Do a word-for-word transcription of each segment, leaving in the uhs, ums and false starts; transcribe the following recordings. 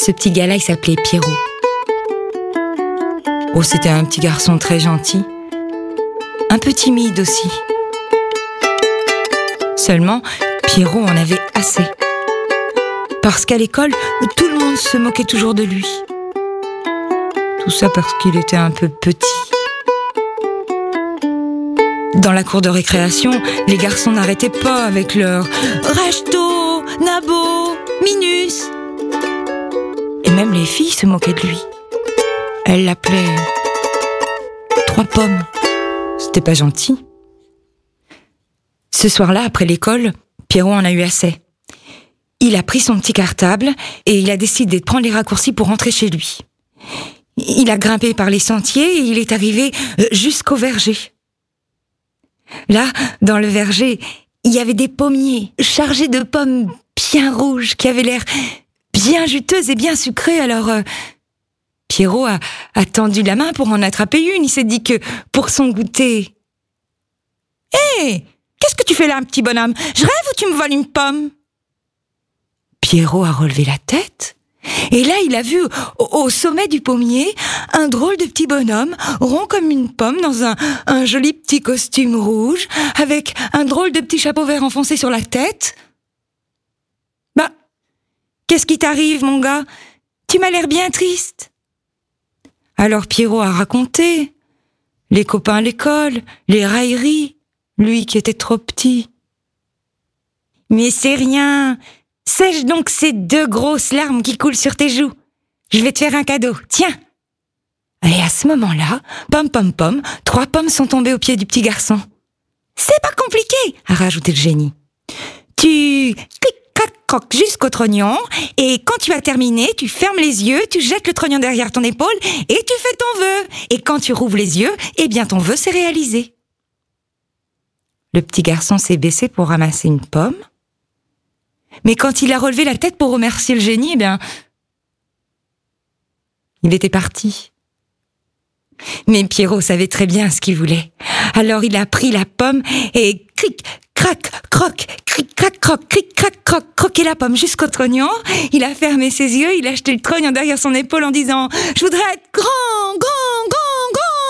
Ce petit gars-là, il s'appelait Pierrot. Oh, c'était un petit garçon très gentil. Un peu timide aussi. Seulement, Pierrot en avait assez. Parce qu'à l'école, tout le monde se moquait toujours de lui. Tout ça parce qu'il était un peu petit. Dans la cour de récréation, les garçons n'arrêtaient pas avec leur « Rachto, Nabo, Minus ». Et même les filles se moquaient de lui. Elles l'appelaient « Trois pommes ». C'était pas gentil. Ce soir-là, après l'école, Pierrot en a eu assez. Il a pris son petit cartable et il a décidé de prendre les raccourcis pour rentrer chez lui. Il a grimpé par les sentiers et il est arrivé jusqu'au verger. Là, dans le verger, il y avait des pommiers chargés de pommes bien rouges qui avaient l'air bien juteuses et bien sucrées. Alors, euh, Pierrot a, a tendu la main pour en attraper une. Il s'est dit que pour son goûter... « Hé, qu'est-ce que tu fais là, un petit bonhomme? Je rêve ou tu me voles une pomme ?» Pierrot a relevé la tête. Et là, il a vu au, au sommet du pommier un drôle de petit bonhomme, rond comme une pomme, dans un, un joli petit costume rouge, avec un drôle de petit chapeau vert enfoncé sur la tête. « Bah, qu'est-ce qui t'arrive, mon gars? Tu m'as l'air bien triste. » Alors Pierrot a raconté les copains à l'école, les railleries, lui qui était trop petit. « Mais c'est rien. Sèche donc ces deux grosses larmes qui coulent sur tes joues. Je vais te faire un cadeau. Tiens !» Et à ce moment-là, pom pom pom, trois pommes sont tombées aux pieds du petit garçon. « C'est pas compliqué !» a rajouté le génie. « Tu clic clac croc jusqu'au trognon et quand tu as terminé, tu fermes les yeux, tu jettes le trognon derrière ton épaule et tu fais ton vœu. Et quand tu rouvres les yeux, eh bien ton vœu s'est réalisé. » Le petit garçon s'est baissé pour ramasser une pomme. Mais quand il a relevé la tête pour remercier le génie, eh bien, il était parti. Mais Pierrot savait très bien ce qu'il voulait. Alors il a pris la pomme et cric, crac, croc, cric, crac, croc, cric, crac, croc, croqué la pomme jusqu'au trognon. Il a fermé ses yeux, il a jeté le trognon derrière son épaule en disant « Je voudrais être grand, grand, grand, grand !»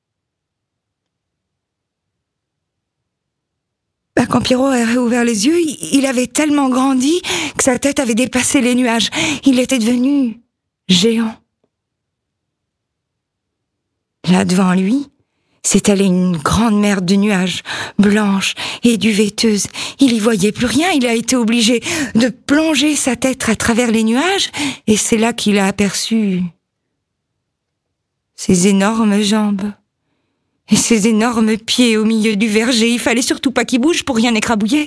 Ben, quand Pierrot a réouvert les yeux, il avait tellement grandi que sa tête avait dépassé les nuages. Il était devenu géant. Là, devant lui, s'étalait une grande mer de nuages, blanche et duvetteuse. Il y voyait plus rien, il a été obligé de plonger sa tête à travers les nuages, et c'est là qu'il a aperçu ses énormes jambes. Et ses énormes pieds au milieu du verger, il fallait surtout pas qu'ils bougent pour rien écrabouiller.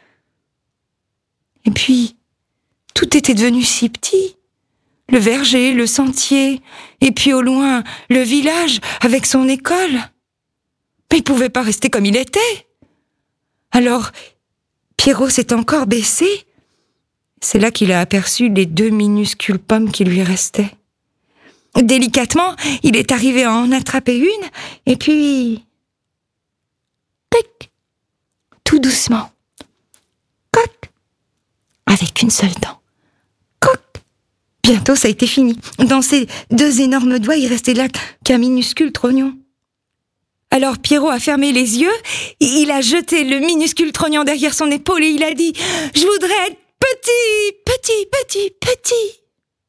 Et puis, tout était devenu si petit. Le verger, le sentier, et puis au loin, le village avec son école. Mais il pouvait pas rester comme il était. Alors, Pierrot s'est encore baissé. C'est là qu'il a aperçu les deux minuscules pommes qui lui restaient. Délicatement, il est arrivé à en attraper une, et puis... Clic, tout doucement. Coc, avec une seule dent. Coc. Bientôt, ça a été fini. Dans ses deux énormes doigts, il restait là qu'un minuscule trognon. Alors Pierrot a fermé les yeux, il a jeté le minuscule trognon derrière son épaule et il a dit « Je voudrais être petit, petit, petit, petit !»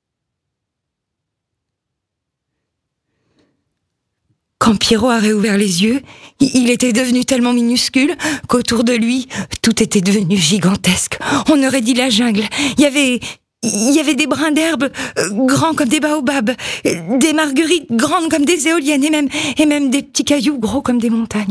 Quand Pierrot a réouvert les yeux, il était devenu tellement minuscule qu'autour de lui, tout était devenu gigantesque. On aurait dit la jungle. Il y avait, il y avait des brins d'herbe grands comme des baobabs, des marguerites grandes comme des éoliennes et même, et même des petits cailloux gros comme des montagnes.